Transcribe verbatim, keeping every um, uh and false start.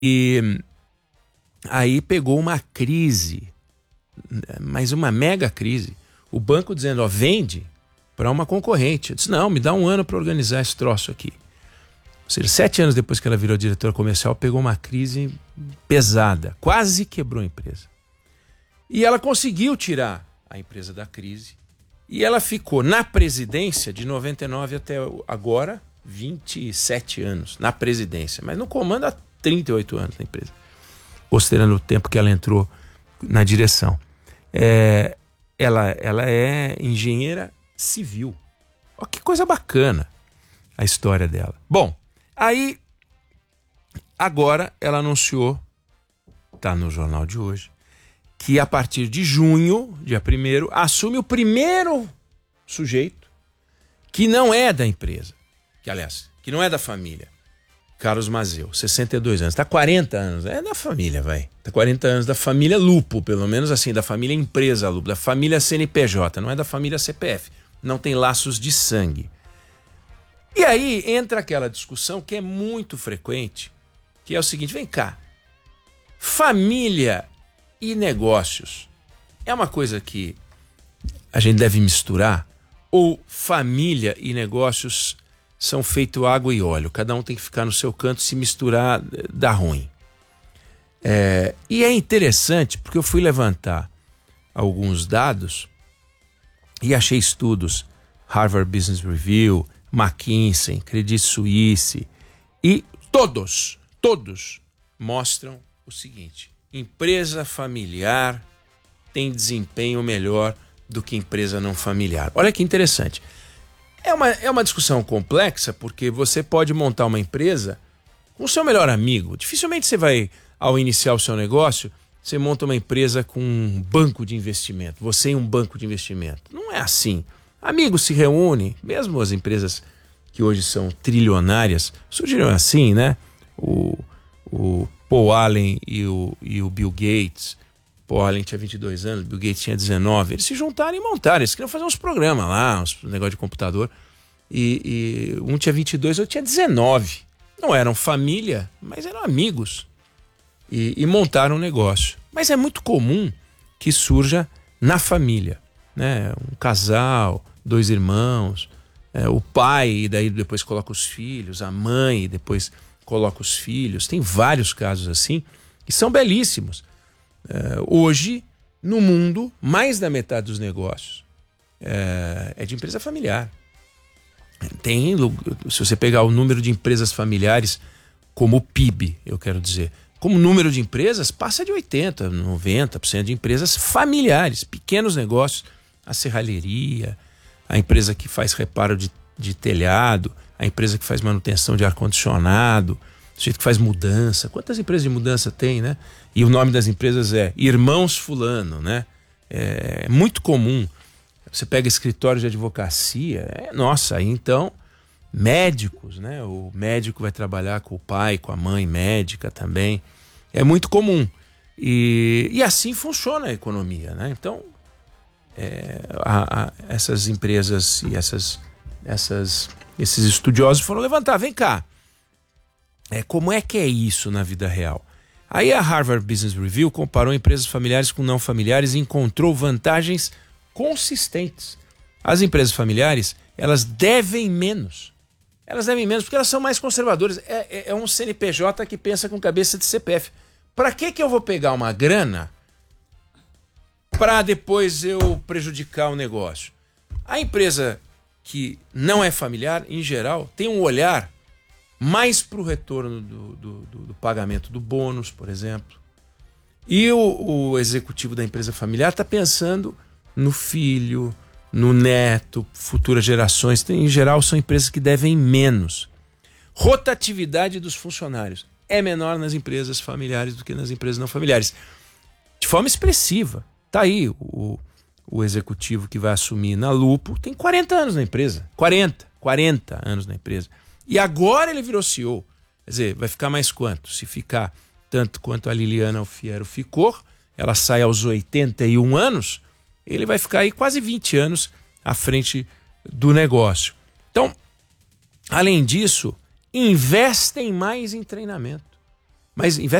E aí pegou uma crise, mas uma mega crise. O banco dizendo, ó, vende para uma concorrente. Eu disse, não, me dá um ano para organizar esse troço aqui. Ou seja, sete anos depois que ela virou diretora comercial, pegou uma crise pesada, quase quebrou a empresa. E ela conseguiu tirar a empresa da crise e ela ficou na presidência de noventa e nove até agora, vinte e sete anos na presidência, mas no comando há trinta e oito anos na empresa, considerando o tempo que ela entrou na direção. É, ela, ela é engenheira civil. Olha que coisa bacana a história dela. Bom, aí agora ela anunciou, está no jornal de hoje, que a partir de junho, dia primeiro, assume o primeiro sujeito que não é da empresa, que aliás, que não é da família. Carlos Mazeu, sessenta e dois anos, está quarenta anos, é da família, vai. Está quarenta anos da família Lupo, pelo menos assim, da família empresa Lupo, da família C N P J, não é da família C P F, não tem laços de sangue. E aí entra aquela discussão que é muito frequente, que é o seguinte, vem cá, família e negócios é uma coisa que a gente deve misturar, ou família e negócios são feito água e óleo, cada um tem que ficar no seu canto, se misturar dá ruim. É, e é interessante porque eu fui levantar alguns dados e achei estudos, Harvard Business Review, McKinsey, Credit Suisse, e todos, todos mostram o seguinte, empresa familiar tem desempenho melhor do que empresa não familiar. Olha que interessante. É uma, é uma discussão complexa porque você pode montar uma empresa com o seu melhor amigo. Dificilmente você vai, ao iniciar o seu negócio, você monta uma empresa com um banco de investimento. Você e um banco de investimento. Não é assim. Amigos se reúnem, mesmo as empresas que hoje são trilionárias, surgiram assim, né? O, o Paul Allen e o, e o Bill Gates. Paul Allen tinha vinte e dois anos, Bill Gates tinha dezenove. Eles se juntaram e montaram. Eles queriam fazer uns programas lá, uns negócios de computador. E, e um tinha vinte e dois, outro tinha dezenove. Não eram família, mas eram amigos. E, e montaram um negócio. Mas é muito comum que surja na família, né? Um casal, dois irmãos, é, o pai e daí depois coloca os filhos, a mãe e depois coloca os filhos. Tem vários casos assim que são belíssimos. É, hoje, no mundo, mais da metade dos negócios é, é de empresa familiar. Tem, se você pegar o número de empresas familiares como o P I B, eu quero dizer, como número de empresas, passa de oitenta por cento, noventa por cento de empresas familiares, pequenos negócios, a serralheria, a empresa que faz reparo de, de telhado, a empresa que faz manutenção de ar-condicionado, o jeito que faz mudança. Quantas empresas de mudança tem, né? E o nome das empresas é Irmãos Fulano, né? É muito comum. Você pega escritório de advocacia, é, nossa, aí então, médicos, né? O médico vai trabalhar com o pai, com a mãe médica também. É muito comum. E, e assim funciona a economia, né? Então, é, a, a, essas empresas e essas, essas, esses estudiosos foram levantar, vem cá. É, como é que é isso na vida real? Aí a Harvard Business Review comparou empresas familiares com não familiares e encontrou vantagens consistentes. As empresas familiares, elas devem menos. Elas devem menos porque elas são mais conservadoras. É, é, é um C N P J que pensa com cabeça de C P F. Para que que eu vou pegar uma grana para depois eu prejudicar o negócio? A empresa que não é familiar, em geral, tem um olhar mais para o retorno do, do, do, do pagamento do bônus, por exemplo. E o, o executivo da empresa familiar está pensando no filho, no neto, futuras gerações. Em geral, são empresas que devem menos. Rotatividade dos funcionários é menor nas empresas familiares do que nas empresas não familiares. De forma expressiva. Está aí o, o executivo que vai assumir na Lupo, tem quarenta anos na empresa. quarenta, quarenta anos na empresa. E agora ele virou C E O. Quer dizer, vai ficar mais quanto? Se ficar tanto quanto a Liliana Alfiero ficou, ela sai aos oitenta e um anos, ele vai ficar aí quase vinte anos à frente do negócio. Então, além disso, investem mais em treinamento. Mas investe